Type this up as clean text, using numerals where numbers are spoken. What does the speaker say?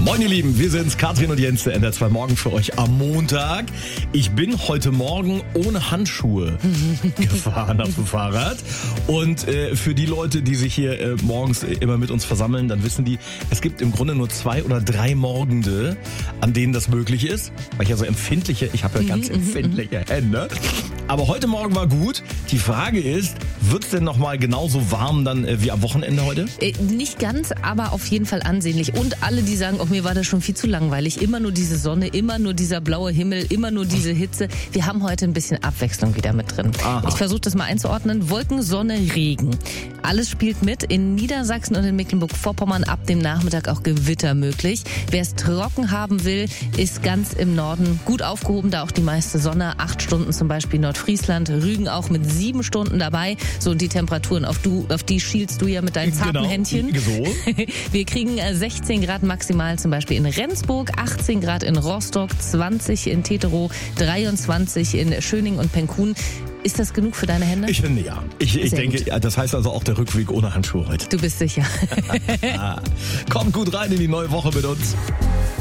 Moin ihr Lieben, wir sind's, Katrin und Jens, der NDR 2 Morgen für euch am Montag. Ich bin heute Morgen ohne Handschuhe gefahren auf dem Fahrrad. Und für die Leute, die sich hier morgens immer mit uns versammeln, dann wissen die, es gibt im Grunde nur 2 oder 3 Morgende, an denen das möglich ist. Weil ich ja so ich habe ja ganz empfindliche Hände. Aber heute Morgen war gut. Die Frage ist, wird's denn nochmal genauso warm dann wie am Wochenende heute? Nicht ganz, aber auf jeden Fall ansehnlich. Und alle, die sagen, mir war das schon viel zu langweilig. Immer nur diese Sonne, immer nur dieser blaue Himmel, immer nur diese Hitze. Wir haben heute ein bisschen Abwechslung wieder mit drin. Aha. Ich versuche das mal einzuordnen. Wolken, Sonne, Regen. Alles spielt mit. In Niedersachsen und in Mecklenburg-Vorpommern ab dem Nachmittag auch Gewitter möglich. Wer es trocken haben will, ist ganz im Norden gut aufgehoben. Da auch die meiste Sonne. 8 Stunden zum Beispiel Nordfriesland. Rügen auch mit 7 Stunden dabei. So, und die Temperaturen, auf die schielst du ja mit deinen zarten Händchen. So. Wir kriegen 16 Grad maximal zum Beispiel in Rendsburg, 18 Grad in Rostock, 20 in Teterow, 23 in Schöning und Penkun. Ist das genug für deine Hände? Ich finde ja. Ich denke, das heißt also auch der Rückweg ohne Handschuhe heute. Du bist sicher. Kommt gut rein in die neue Woche mit uns.